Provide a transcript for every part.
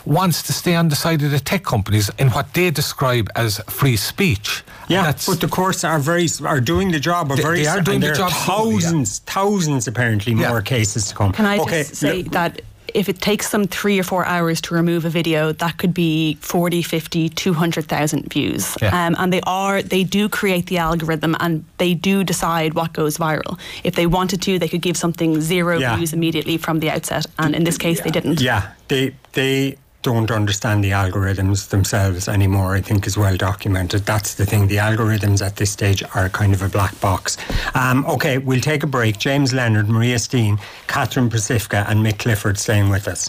wants to stay on the side of the tech companies in what they describe as free speech. Yeah, but the courts are doing the job. They are doing the job. Thousands apparently more cases to come. Can I just say that if it takes them 3 or 4 hours to remove a video, that could be 40, 50, 200,000 views. Yeah. And they do create the algorithm, and they do decide what goes viral. If they wanted to, they could give something 0 views immediately from the outset. And in this case, they didn't. Yeah, they don't understand the algorithms themselves anymore, I think is well documented. That's the thing. The algorithms at this stage are kind of a black box. Okay, we'll take a break. James Leonard, Maria Steen, Catherine Pacifica and Mick Clifford staying with us.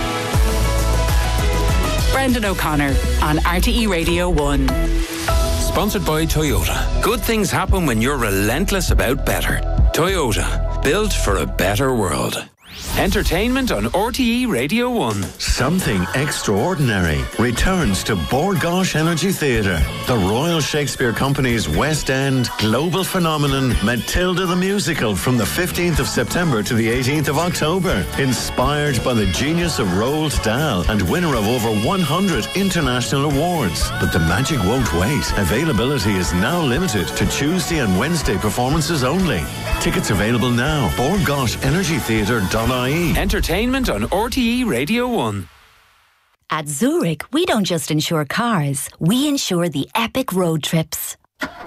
Brendan O'Connor on RTE Radio 1. Sponsored by Toyota. Good things happen when you're relentless about better. Toyota, built for a better world. Entertainment on RTE Radio 1. Something extraordinary returns to Bord Gáis Energy Theatre. The Royal Shakespeare Company's West End global phenomenon Matilda the Musical from the 15th of September to the 18th of October. Inspired by the genius of Roald Dahl and winner of over 100 international awards. But the magic won't wait. Availability is now limited to Tuesday and Wednesday performances only. Tickets available now. BordGáisEnergyTheatre.ie. Entertainment on RTE Radio 1. At Zurich, we don't just insure cars, we insure the epic road trips.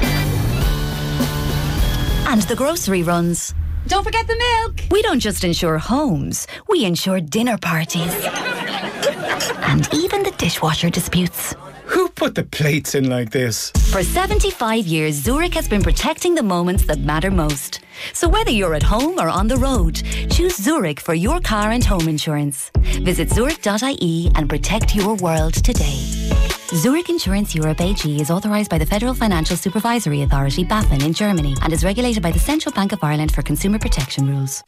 And the grocery runs. Don't forget the milk. We don't just insure homes, we insure dinner parties. And even the dishwasher disputes. Who put the plates in like this? For 75 years, Zurich has been protecting the moments that matter most. So whether you're at home or on the road, choose Zurich for your car and home insurance. Visit zurich.ie and protect your world today. Zurich Insurance Europe AG is authorised by the Federal Financial Supervisory Authority, BaFin, in Germany and is regulated by the Central Bank of Ireland for consumer protection rules.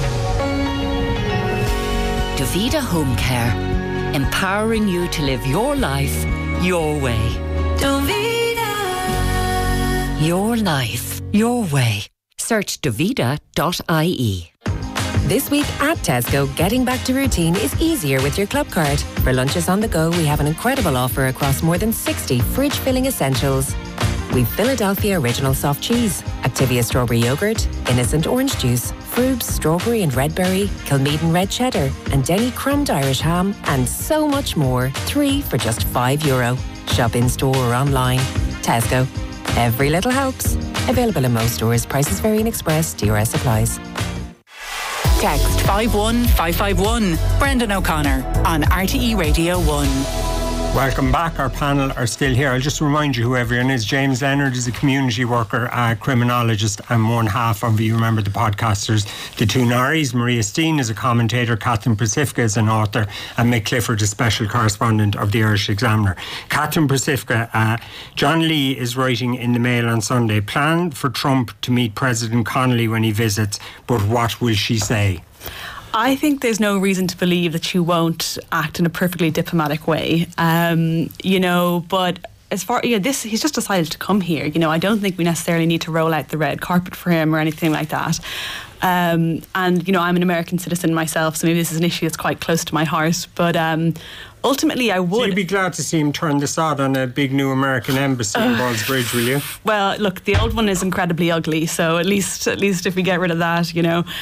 Davida Home Care, empowering you to live your life your way. Davida. Your life, your way. Search davida.ie. This week at Tesco, getting back to routine is easier with your club card. For lunches on the go, we have an incredible offer across more than 60 fridge-filling essentials. We've Philadelphia Original Soft Cheese, Activia Strawberry Yogurt, Innocent Orange Juice, Frubes Strawberry and Red Berry, Kilmeaden Red Cheddar, and Denny Crumbed Irish Ham, and so much more. 3 for just €5. Shop in store or online. Tesco. Every little helps. Available in most stores. Prices vary in Express. DRS applies. Text 51551. Brendan O'Connor on RTE Radio 1. Welcome back. Our panel are still here. I'll just remind you who everyone is. James Leonard is a community worker, a criminologist, and one half of, you remember the podcasters, the two Naris. Maria Steen is a commentator, Catherine Pacifica is an author, and Mick Clifford is special correspondent of the Irish Examiner. Catherine Pacifica, John Lee is writing in the Mail on Sunday, plan for Trump to meet President Connolly when he visits, but what will she say? I think there's no reason to believe that she won't act in a perfectly diplomatic way. But as far, he's just decided to come here. I don't think we necessarily need to roll out the red carpet for him or anything like that. I'm an American citizen myself, so maybe this is an issue that's quite close to my heart. But ultimately, I would. So you'd be glad to see him turn the sod on a big new American embassy in Ballsbridge, will you? Well, look, the old one is incredibly ugly, so at least if we get rid of that,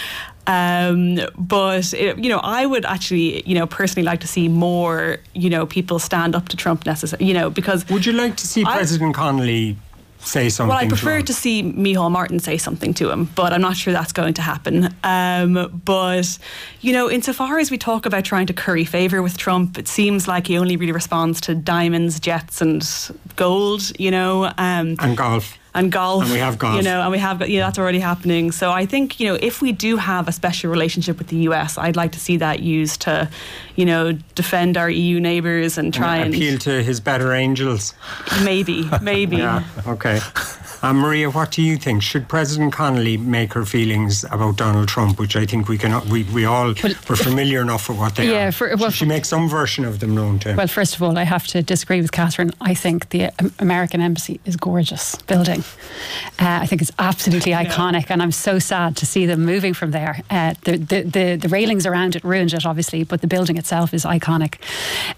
I would actually, personally like to see more, people stand up to Trump because... Would you like to see President Connolly say something? Well, I prefer to see Micheál Martin say something to him, but I'm not sure that's going to happen. Insofar as we talk about trying to curry favour with Trump, it seems like he only really responds to diamonds, jets and gold, and golf. And golf. And we have golf. That's already happening. So I think, if we do have a special relationship with the US, I'd like to see that used to, defend our EU neighbours and try and appeal to his better angels. Maybe. Yeah, okay. Maria, what do you think? Should President Connolly make her feelings about Donald Trump, which I think we all were familiar enough with what they are? Should she make some version of them known to him? Well, first of all, I have to disagree with Catherine. I think the American embassy is gorgeous building. I think it's absolutely iconic, and I'm so sad to see them moving from there. The railings around it ruined it, obviously, but the building itself is iconic.